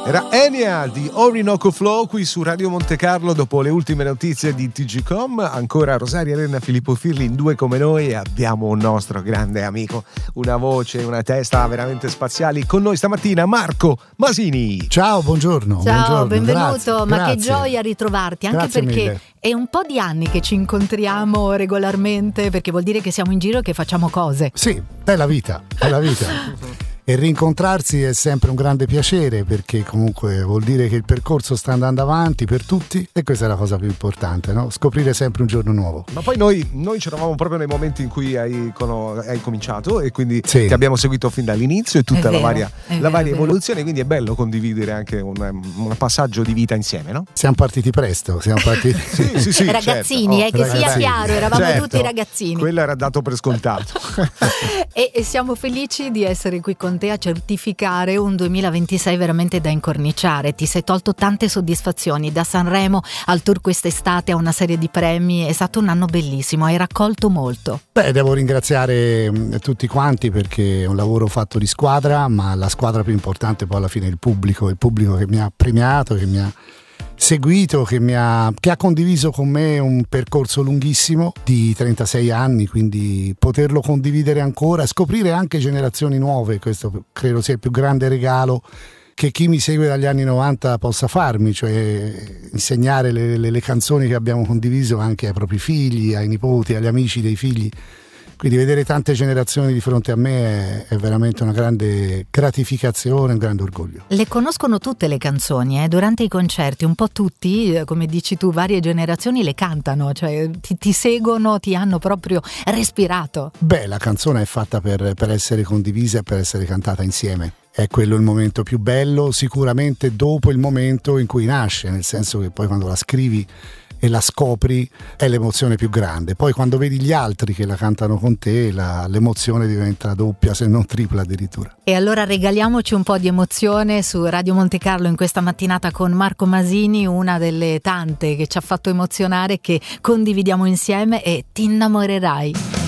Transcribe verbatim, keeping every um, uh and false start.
Era Enya di Orinoco Flow qui su Radio Monte Carlo dopo le ultime notizie di T G Com. Ancora Rosaria Elena, Filippo Firli in due come noi, e abbiamo un nostro grande amico, una voce, una testa veramente spaziali con noi stamattina, Marco Masini. Ciao, buongiorno. Ciao, buongiorno, benvenuto, grazie, ma grazie. che gioia ritrovarti, anche Grazie perché mille. è un po' di anni che ci incontriamo regolarmente, perché vuol dire che siamo in giro e che facciamo cose. Sì, è la vita, è la vita. E rincontrarsi è sempre un grande piacere, perché comunque vuol dire che il percorso sta andando avanti per tutti, e questa è la cosa più importante, no? Scoprire sempre un giorno nuovo. Ma poi noi, noi c'eravamo proprio nei momenti in cui hai, con, hai cominciato, e quindi Sì. ti abbiamo seguito fin dall'inizio e tutta È la vero, varia, è la vero, varia è vero. evoluzione, quindi è bello condividere anche un, un passaggio di vita insieme, no? Siamo partiti presto, siamo partiti. Sì, sì, sì, Ragazzini, certo. eh, che sia ragazzini. chiaro, eravamo Certo, tutti ragazzini. Quello era dato per scontato. E, e siamo felici di essere qui con te a certificare un duemilaventisei veramente da incorniciare. Ti sei tolto tante soddisfazioni, da Sanremo al tour quest'estate a una serie di premi. È stato un anno bellissimo, hai raccolto molto. Beh, devo ringraziare mh, tutti quanti, perché è un lavoro fatto di squadra, ma la squadra più importante poi alla fine è il pubblico, il pubblico che mi ha premiato, che mi ha seguito, che mi ha, che ha condiviso con me un percorso lunghissimo di trentasei anni, quindi poterlo condividere ancora, scoprire anche generazioni nuove, questo credo sia il più grande regalo che chi mi segue dagli anni novanta possa farmi, cioè insegnare le, le, le canzoni che abbiamo condiviso anche ai propri figli, ai nipoti, agli amici dei figli. Quindi vedere tante generazioni di fronte a me è, è veramente una grande gratificazione, un grande orgoglio. Le conoscono tutte le canzoni, eh? Durante i concerti, un po' tutti, eh, come dici tu, varie generazioni le cantano, cioè ti, ti seguono, ti hanno proprio respirato. Beh, la canzone è fatta per, per essere condivisa e per essere cantata insieme. È quello il momento più bello, sicuramente dopo il momento in cui nasce, nel senso che poi quando la scrivi e la scopri è l'emozione più grande. Poi quando vedi gli altri che la cantano con te, la, l'emozione diventa doppia, se non tripla addirittura. E allora regaliamoci un po' di emozione su Radio Monte Carlo in questa mattinata con Marco Masini, una delle tante che ci ha fatto emozionare, che condividiamo insieme, e Ti innamorerai.